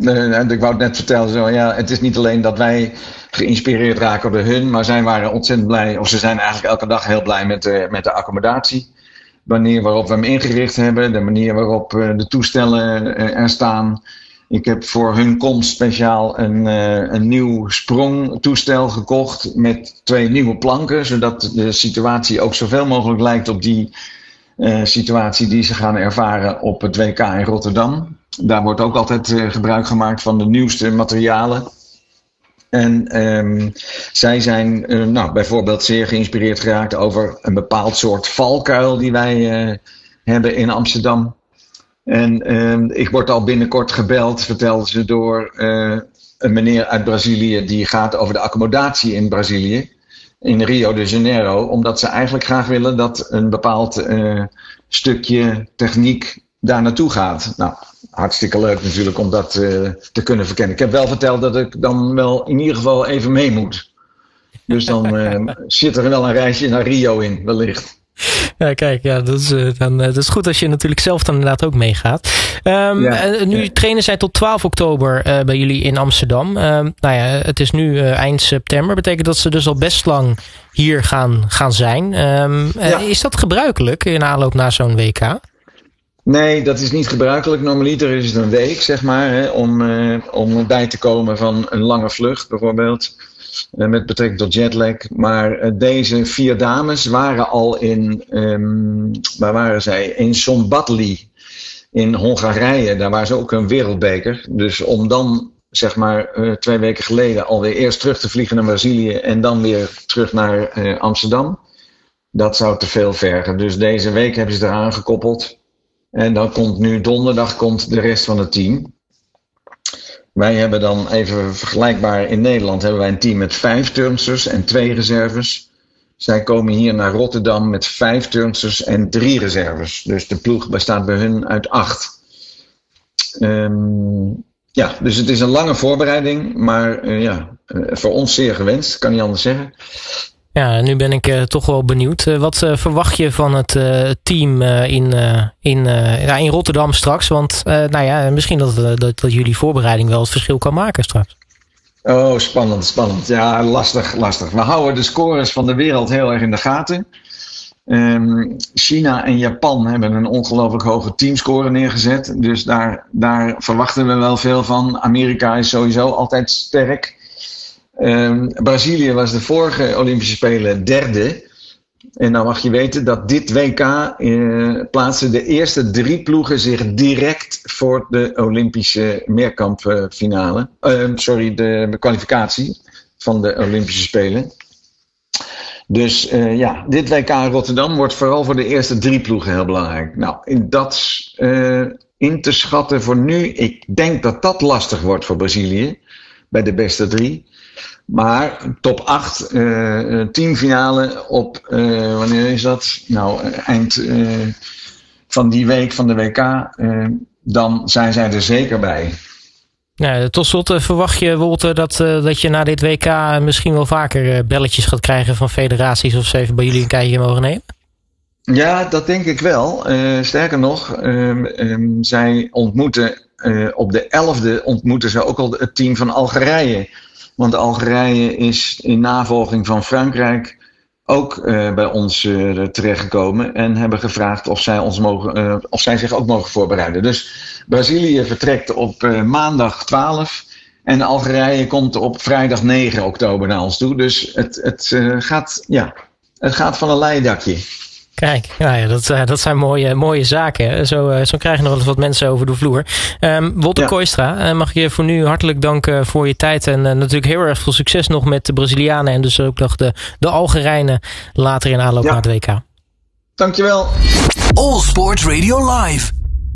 Ik wou het net vertellen. Zo, ja, het is niet alleen dat wij geïnspireerd raken door hun, maar zij waren ontzettend blij. Of ze zijn eigenlijk elke dag heel blij met de accommodatie. De manier waarop we hem ingericht hebben. De manier waarop de toestellen er staan. Ik heb voor hun komst speciaal een nieuw sprongtoestel gekocht met 2 nieuwe planken. Zodat de situatie ook zoveel mogelijk lijkt op die situatie die ze gaan ervaren op het WK in Rotterdam. Daar wordt ook altijd gebruik gemaakt van de nieuwste materialen. En zij zijn bijvoorbeeld zeer geïnspireerd geraakt over een bepaald soort valkuil die wij hebben in Amsterdam. En ik word al binnenkort gebeld, vertelde ze, door een meneer uit Brazilië die gaat over de accommodatie in Brazilië, in Rio de Janeiro, omdat ze eigenlijk graag willen dat een bepaald stukje techniek daar naartoe gaat. Nou, hartstikke leuk natuurlijk om dat te kunnen verkennen. Ik heb wel verteld dat ik dan wel in ieder geval even mee moet. Dus dan zit er wel een reisje naar Rio in, wellicht. Ja, kijk, ja, dat is goed als je natuurlijk zelf dan inderdaad ook meegaat. Nu trainen zij tot 12 oktober bij jullie in Amsterdam. Het is nu eind september. Betekent dat ze dus al best lang hier gaan zijn. Is dat gebruikelijk in aanloop naar zo'n WK? Nee, dat is niet gebruikelijk. Normaliter is het een week, zeg maar, om bij te komen van een lange vlucht bijvoorbeeld. Met betrekking tot jetlag. Maar deze 4 dames waren al waar waren zij? In Szombathely in Hongarije. Daar waren ze ook een wereldbeker. Dus om dan, zeg maar, 2 weken geleden alweer eerst terug te vliegen naar Brazilië en dan weer terug naar Amsterdam. Dat zou te veel vergen. Dus deze week hebben ze eraan gekoppeld. En dan komt nu donderdag de rest van het team. Wij hebben dan even vergelijkbaar in Nederland hebben wij een team met 5 turnsters en 2 reserves. Zij komen hier naar Rotterdam met 5 turnsters en 3 reserves. Dus de ploeg bestaat bij hun uit 8. Dus het is een lange voorbereiding, maar voor ons zeer gewenst, kan niet anders zeggen. Ja, nu ben ik toch wel benieuwd. Wat verwacht je van het team in Rotterdam straks? Want misschien dat jullie voorbereiding wel het verschil kan maken straks. Oh, spannend. Ja, lastig. We houden de scores van de wereld heel erg in de gaten. China en Japan hebben een ongelooflijk hoge teamscore neergezet. Dus daar verwachten we wel veel van. Amerika is sowieso altijd sterk. Brazilië was de vorige Olympische Spelen 3e. En dan mag je weten dat dit WK plaatsen de eerste 3 ploegen zich direct voor de Olympische meerkampfinale. De kwalificatie van de Olympische Spelen. Dus dit WK in Rotterdam wordt vooral voor de eerste 3 ploegen heel belangrijk. Nou, dat in te schatten voor nu. Ik denk dat lastig wordt voor Brazilië. Bij de beste 3. Maar top 8, teamfinale op, wanneer is dat? Nou, eind van die week van de WK, dan zijn zij er zeker bij. Ja, tot slot verwacht je, Wolter, dat je na dit WK misschien wel vaker belletjes gaat krijgen van federaties of ze even bij jullie een kijkje mogen nemen? Ja, dat denk ik wel. Sterker nog, zij ontmoeten op de 11e ontmoeten ze ook al het team van Algerije. Want Algerije is in navolging van Frankrijk ook bij ons terechtgekomen en hebben gevraagd of zij zich ook mogen voorbereiden. Dus Brazilië vertrekt op maandag 12 en Algerije komt op vrijdag 9 oktober naar ons toe. Dus het gaat van een leidakje. Kijk, dat zijn mooie zaken. Zo krijg je nog wel eens wat mensen over de vloer. Wolter Kooistra, mag ik je voor nu hartelijk danken voor je tijd. En natuurlijk heel erg veel succes nog met de Brazilianen. En dus ook nog de Algerijnen later in aanloop naar het WK. Dankjewel. All Sports Radio Live.